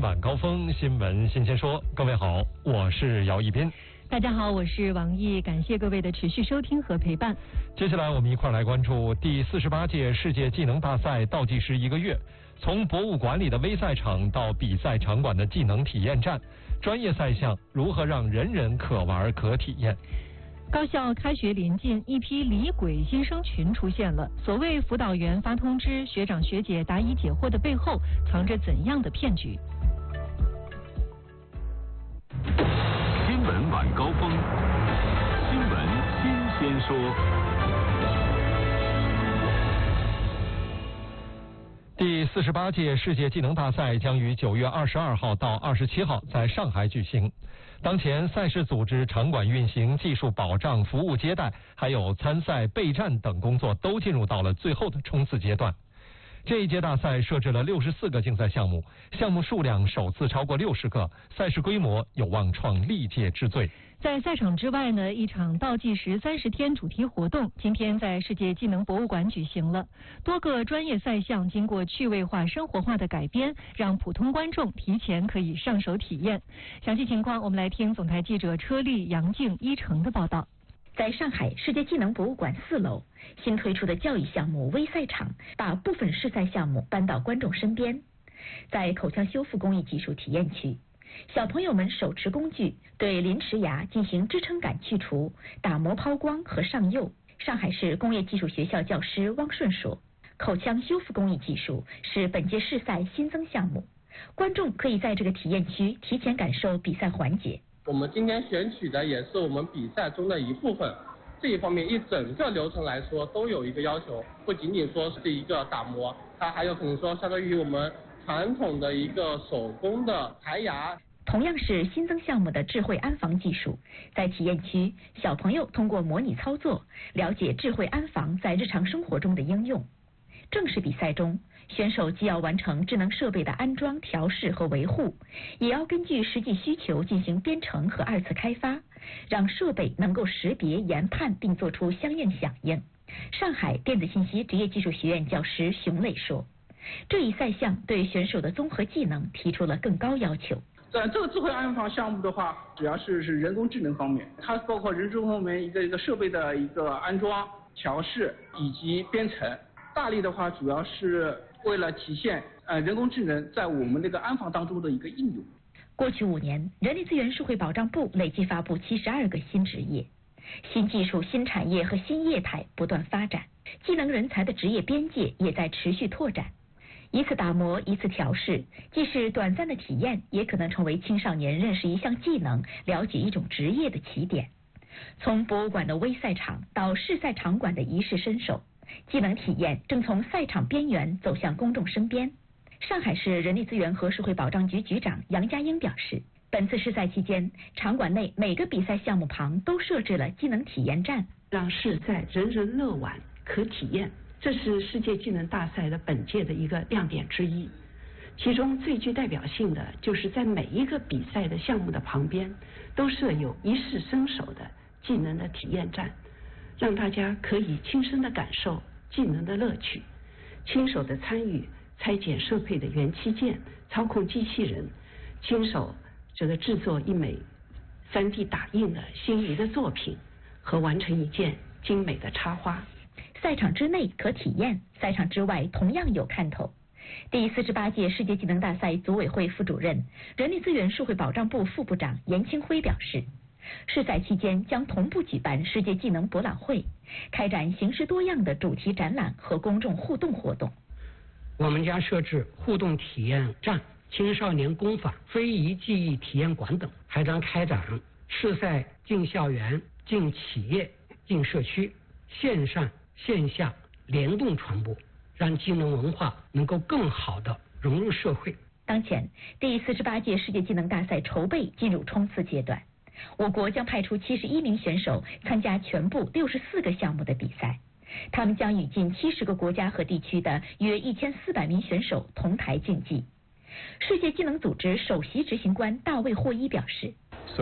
晚高峰新闻新鲜说，各位好，我是姚一斌。 大家好，我是王毅，感谢各位的持续收听和陪伴。 接下来我们一块来关注第48届世界技能大赛倒计时1个月，从博物馆里的微赛场到比赛场馆的技能体验站，专业赛项如何让人人可玩可体验？ 高校开学临近，一批离轨新生群出现了。所谓辅导员发通知，学长学姐答疑解惑的背后，藏着怎样的骗局？ 新闻晚高峰，新闻新鲜说。 第48届世界技能大赛将于9月22号到27号在上海举行。当前赛事组织、场馆运行、技术保障、服务接待，还有参赛备战等工作都进入到了最后的冲刺阶段。这一届大赛设置了64个竞赛项目，项目数量首次超过60个，赛事规模有望创历届之最。 在赛场之外呢，一场倒计时30天主题活动今天在世界技能博物馆举行了。多个专业赛项经过趣味化、生活化的改编，让普通观众提前可以上手体验。详细情况我们来听总台记者车丽、杨静、一成的报道。 在上海世界技能博物馆4楼，新推出的教育项目微赛场把部分试赛项目搬到观众身边。在口腔修复工艺技术体验区，小朋友们手持工具对临池牙进行支撑感去除、打磨抛光和上釉。上海市工业技术学校教师汪顺说，口腔修复工艺技术是本届试赛新增项目，观众可以在这个体验区提前感受比赛环节。 我们今天选取的也是我们比赛中的一部分，这一方面一整个流程来说都有一个要求，不仅仅说是一个打磨，它还有可能说相当于我们传统的一个手工的排牙。 同样是新增项目的智慧安防技术，在体验区，小朋友通过模拟操作，了解智慧安防在日常生活中的应用。正式比赛中，选手既要完成智能设备的安装、调试和维护，也要根据实际需求进行编程和2次开发，让设备能够识别、研判并做出相应响应。上海电子信息职业技术学院教师熊磊说，这一赛项对选手的综合技能提出了更高要求。 这个智慧安防项目的话，主要是人工智能方面，它包括人工方面一个设备的一个安装、调试以及编程。大力的话，主要是为了体现人工智能在我们这个安防当中的一个应用。 过去5年，人力资源社会保障部累计发布72个新职业，新技术、新产业和新业态不断发展，技能人才的职业边界也在持续拓展。一次打磨，一次调试，既是短暂的体验，也可能成为青少年认识一项技能、了解一种职业的起点。从博物馆的微赛场到试赛场馆的一试身手，技能体验正从赛场边缘走向公众身边。上海市人力资源和社会保障局局长杨家英表示，本次试赛期间，场馆内每个比赛项目旁都设置了技能体验站， 让试赛人人乐玩可体验，这是世界技能大赛的本届的一个亮点之一。其中最具代表性的就是在每一个比赛的项目的旁边都设有一试身手的技能的体验站，让大家可以亲身的感受技能的乐趣，亲手的参与拆解设备的元器件，操控机器人，亲手制作一枚3D 打印的心仪的作品和完成一件精美的插花。 赛场之内可体验，赛场之外同样有看头。第48届世界技能大赛组委会副主任、人力资源社会保障部副部长严清辉表示，试赛期间将同步举办世界技能博览会，开展形式多样的主题展览和公众互动活动。 我们将设置互动体验站、青少年工坊、非遗技艺体验馆等，还将开展试赛进校园、进企业、进社区，线上线下联动传播，让技能文化能够更好地融入社会。 当前，第48届世界技能大赛筹备进入冲刺阶段，我国将派出71名选手参加全部64个项目的比赛，他们将与近70个国家和地区的约1400名选手同台竞技。世界技能组织首席执行官大卫霍伊表示，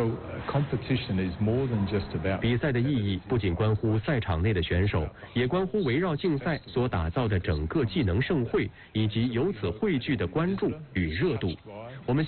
比赛的意义不仅关乎赛场内的选手，也关乎围绕竞赛所打造的整个技能盛会，以及由此汇聚的关注与热度。我们